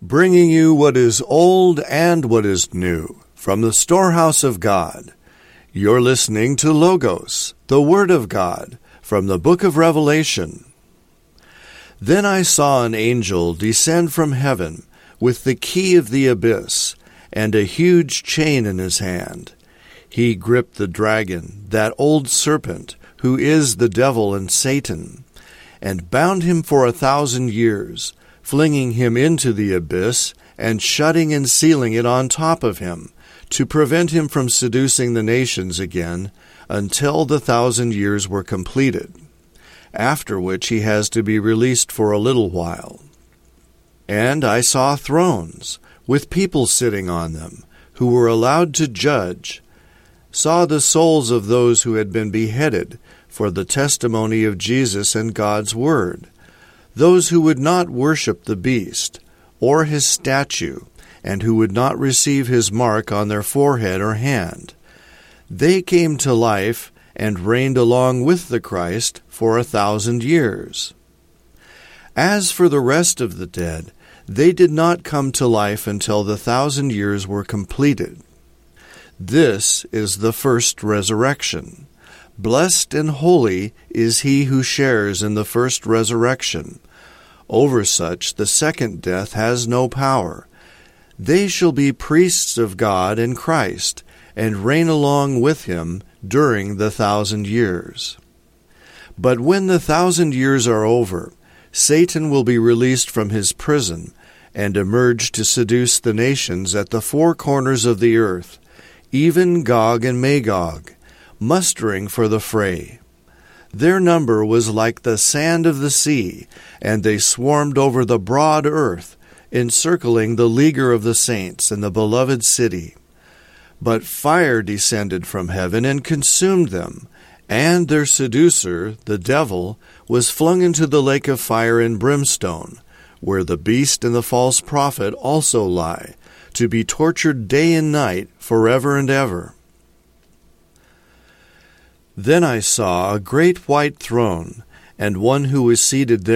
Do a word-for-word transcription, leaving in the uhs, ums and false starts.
bringing you what is old and what is new from the storehouse of God. You're listening to Logos, the Word of God, from the book of Revelation. Then I saw an angel descend from heaven with the key of the abyss and a huge chain in his hand. He gripped the dragon, that old serpent, who is the devil and Satan, and bound him for a thousand years, flinging him into the abyss and shutting and sealing it on top of him, to prevent him from seducing the nations again until the thousand years were completed, after which he has to be released for a little while. And I saw thrones, with people sitting on them, who were allowed to judge, saw the souls of those who had been beheaded for the testimony of Jesus and God's word, those who would not worship the beast or his statue, and who would not receive his mark on their forehead or hand. They came to life and reigned along with the Christ for a thousand years. As for the rest of the dead, they did not come to life until the thousand years were completed. This is the first resurrection. Blessed and holy is he who shares in the first resurrection. Over such the second death has no power. They shall be priests of God and Christ, and reign along with him during the thousand years. But when the thousand years are over, Satan will be released from his prison, and emerge to seduce the nations at the four corners of the earth, even Gog and Magog, mustering for the fray. Their number was like the sand of the sea, and they swarmed over the broad earth, encircling the leaguer of the saints and the beloved city. But fire descended from heaven and consumed them, and their seducer, the devil, was flung into the lake of fire and brimstone, where the beast and the false prophet also lie, to be tortured day and night forever and ever. Then I saw a great white throne, and one who was seated there